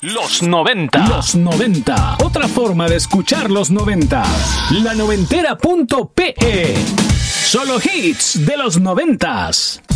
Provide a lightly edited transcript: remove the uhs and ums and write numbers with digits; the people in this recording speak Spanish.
Los 90. Los 90. Otra forma de escuchar los 90. La noventera.pe. Solo hits de los 90s.